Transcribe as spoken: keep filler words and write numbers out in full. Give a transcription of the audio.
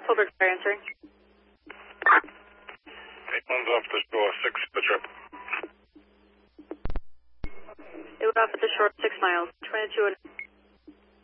Colbert Fire answering. Eight one's off the shore, six the trip. It went off at the shore, six miles. twenty-two and